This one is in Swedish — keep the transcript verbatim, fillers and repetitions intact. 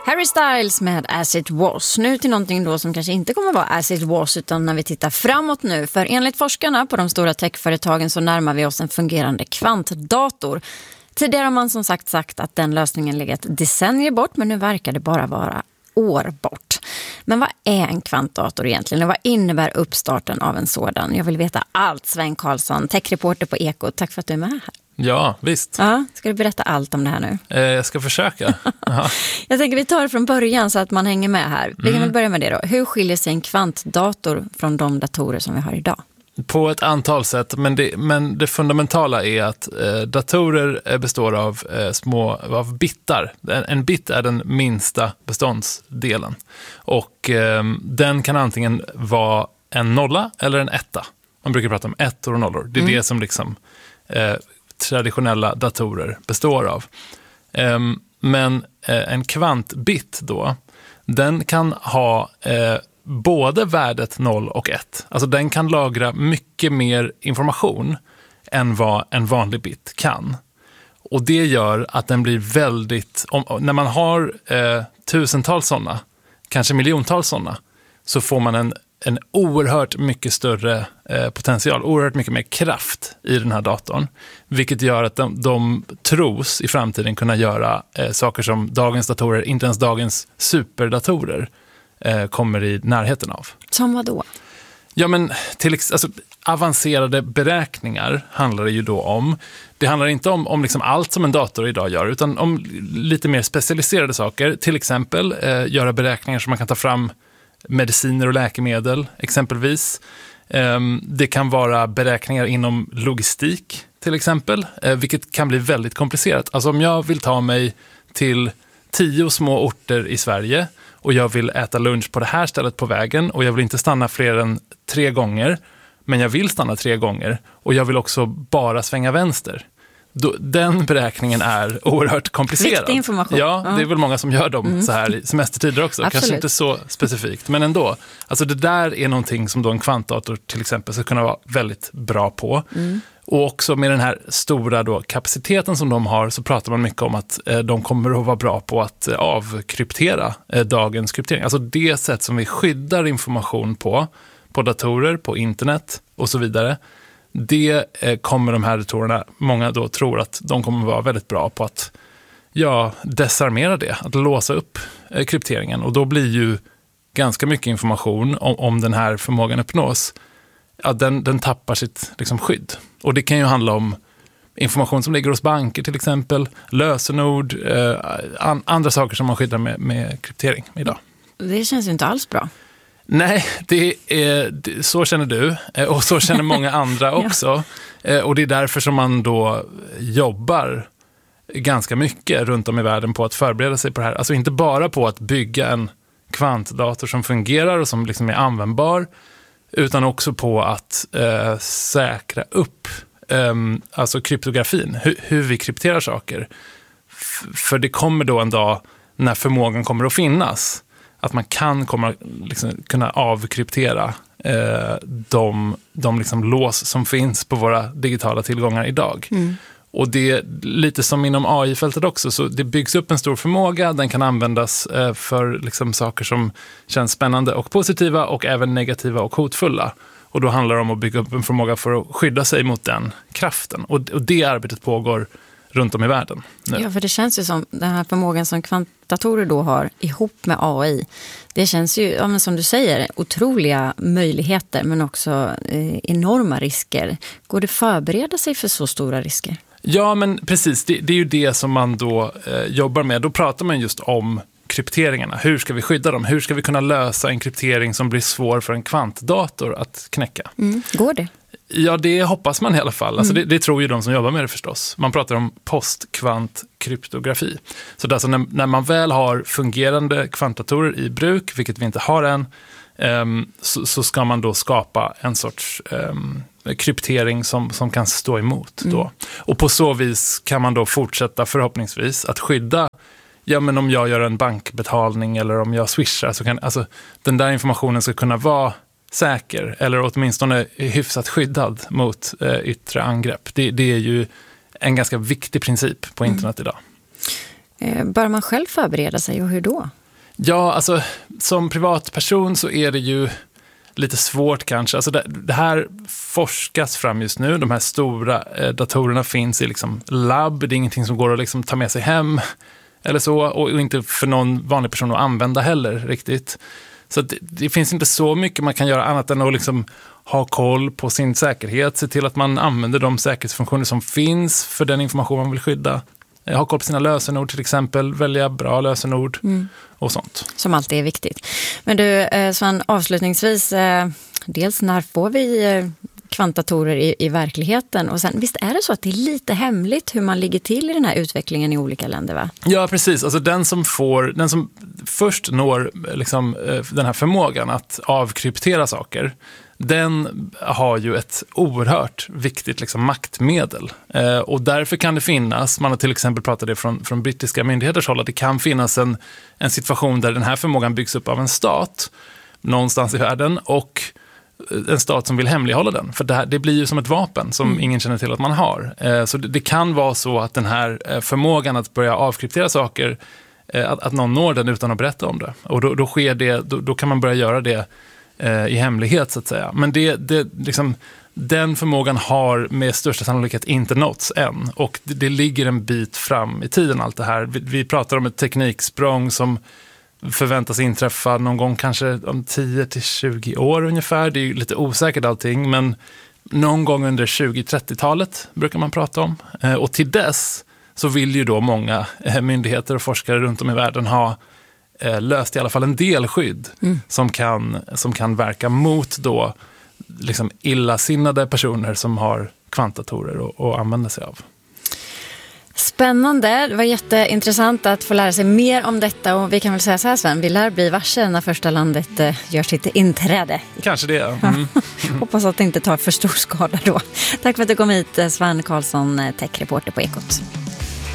Harry Styles med As It Was. Nu till någonting då som kanske inte kommer vara As It Was, utan när vi tittar framåt nu. För enligt forskarna på de stora techföretagen så närmar vi oss en fungerande kvantdator. Tidigare har man som sagt sagt att den lösningen ligger ett decennier bort, men nu verkar det bara vara år bort. Men vad är en kvantdator egentligen och vad innebär uppstarten av en sådan? Jag vill veta allt. Sven Karlsson, techreporter på Eko. Tack för att du är med här. Ja, visst. Ja, ska du berätta allt om det här nu? Eh, jag ska försöka. Jag tänker vi tar det från början så att man hänger med här. Vi kan mm. väl börja med det då. Hur skiljer sig en kvantdator från de datorer som vi har idag? På ett antal sätt, men det, men det fundamentala är att eh, datorer består av eh, små av bitar. En, en bit är den minsta beståndsdelen. Och eh, den kan antingen vara en nolla eller en etta. Man brukar prata om ettor och nollor. Det är mm. det som liksom eh, traditionella datorer består av. Eh, men eh, en kvantbit då, den kan ha eh, både värdet noll och ett. Alltså den kan lagra mycket mer information än vad en vanlig bit kan. Och det gör att den blir väldigt... Om, när man har eh, tusentals sådana, kanske miljontals sådana, så får man en, en oerhört mycket större eh, potential, oerhört mycket mer kraft i den här datorn. Vilket gör att de, de tros i framtiden kunna göra eh, saker som dagens datorer, inte ens dagens superdatorer, kommer i närheten av. Som vad då? Ja, men till alltså, avancerade beräkningar handlar det ju då om. Det handlar inte om, om liksom allt som en dator idag gör, utan om lite mer specialiserade saker. Till exempel eh, göra beräkningar som man kan ta fram mediciner och läkemedel, exempelvis. Eh, det kan vara beräkningar inom logistik, till exempel, eh, vilket kan bli väldigt komplicerat. Alltså om jag vill ta mig till tio små orter i Sverige och jag vill äta lunch på det här stället på vägen och jag vill inte stanna fler än tre gånger, men jag vill stanna tre gånger och jag vill också bara svänga vänster. Då, den beräkningen är oerhört komplicerad. Viktig information. Ja, det är väl många som gör dem mm. så här i semestertider också. Absolut. Kanske inte så specifikt, men ändå. Alltså det där är någonting som då en kvantdator till exempel ska kunna vara väldigt bra på. Mm. Och också med den här stora då kapaciteten som de har så pratar man mycket om att eh, de kommer att vara bra på att eh, avkryptera eh, dagens kryptering. Alltså det sätt som vi skyddar information på, på datorer, på internet och så vidare. Det eh, kommer de här datorerna, många då tror att de kommer att vara väldigt bra på att ja, desarmera det, att låsa upp eh, krypteringen. Och då blir ju ganska mycket information om, om den här förmågan uppnås. Ja, den, den tappar sitt liksom, skydd. Och det kan ju handla om information som ligger hos banker till exempel, lösenord, eh, an, andra saker som man skyddar med, med kryptering idag. Det känns ju inte alls bra. Nej, det är, det, så känner du och så känner många andra också. Ja. Och det är därför som man då jobbar ganska mycket runt om i världen på att förbereda sig på det här. Alltså inte bara på att bygga en kvantdator som fungerar och som liksom är användbar, utan också på att eh, säkra upp eh, alltså kryptografin, hur, hur vi krypterar saker. F- för det kommer då en dag när förmågan kommer att finnas, att man kan komma, liksom, kunna avkryptera eh, de, de liksom lås som finns på våra digitala tillgångar idag. Mm. Och det är lite som inom A I-fältet också, så det byggs upp en stor förmåga, den kan användas eh, för liksom, saker som känns spännande och positiva och även negativa och hotfulla. Och då handlar det om att bygga upp en förmåga för att skydda sig mot den kraften. Och, och det arbetet pågår runt om i världen nu. Ja, för det känns ju som den här förmågan som kvantdatorer då har ihop med A I. Det känns ju, ja, men som du säger, otroliga möjligheter men också eh, enorma risker. Går det att förbereda sig för så stora risker? Ja, men precis. Det, det är ju det som man då eh, jobbar med. Då pratar man just om krypteringarna. Hur ska vi skydda dem? Hur ska vi kunna lösa en kryptering som blir svår för en kvantdator att knäcka? Mm. Går det? Ja, det hoppas man i alla fall. Alltså mm. det, det tror ju de som jobbar med det förstås. Man pratar om postkvantkryptografi. Så det är alltså när, när man väl har fungerande kvantdatorer i bruk, vilket vi inte har än, um, så, så ska man då skapa en sorts um, kryptering som, som kan stå emot. Mm. Då. Och på så vis kan man då fortsätta förhoppningsvis att skydda. Ja, men om jag gör en bankbetalning eller om jag swishar, så kan alltså, den där informationen ska kunna vara säker eller åtminstone hyfsat skyddad mot eh, yttre angrepp. Det, det är ju en ganska viktig princip på internet mm. idag. Bör man själv förbereda sig och hur då? Ja, alltså som privatperson så är det ju lite svårt kanske. Alltså det, det här forskas fram just nu. De här stora eh, datorerna finns i liksom labb. Det är ingenting som går att liksom ta med sig hem eller så. Och, och inte för någon vanlig person att använda heller riktigt. Så det, det finns inte så mycket man kan göra annat än att liksom ha koll på sin säkerhet. Se till att man använder de säkerhetsfunktioner som finns för den information man vill skydda. Ha koll på sina lösenord till exempel, välja bra lösenord mm. och sånt. Som alltid är viktigt. Men du Svan, avslutningsvis, dels när får vi kvantdatorer i, i verkligheten? Och sen, visst är det så att det är lite hemligt hur man ligger till i den här utvecklingen i olika länder, va? Ja, precis. Alltså den som får, den som först når liksom, den här förmågan att avkryptera saker, den har ju ett oerhört viktigt liksom, maktmedel. Eh, och därför kan det finnas, man har till exempel pratat det från, från brittiska myndigheters håll, att det kan finnas en, en situation där den här förmågan byggs upp av en stat någonstans i världen och en stat som vill hemlighålla den. För det, här, det blir ju som ett vapen som mm. ingen känner till att man har. Eh, så det, det kan vara så att den här förmågan att börja avkryptera saker, eh, att, att någon når den utan att berätta om det. Och då, då sker det, då, då kan man börja göra det i hemlighet så att säga. Men det, det, liksom, den förmågan har med största sannolikhet inte nåtts än. Och det, det ligger en bit fram i tiden allt det här. Vi, vi pratar om ett tekniksprång som förväntas inträffa någon gång kanske om tio till tjugo år ungefär. Det är ju lite osäkert allting, men någon gång under tjugo-trettiotalet brukar man prata om. Och till dess så vill ju då många myndigheter och forskare runt om i världen ha löst i alla fall en del skydd mm. som, kan, som kan verka mot då liksom illasinnade personer som har kvantdatorer att använda sig av. Spännande, det var jätteintressant att få lära sig mer om detta och vi kan väl säga så här Sven, vi lär bli varse när första landet gör sitt inträde. Kanske det, mm. Hoppas att det inte tar för stor skada då. Tack för att du kom hit, Sven Karlsson, tech-reporter på Ekot.